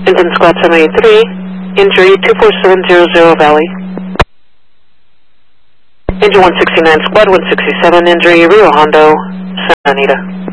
Engine Squad 783, injury 24700 Valley. Engine 169 Squad 167, injury Rio Hondo, Santa Anita.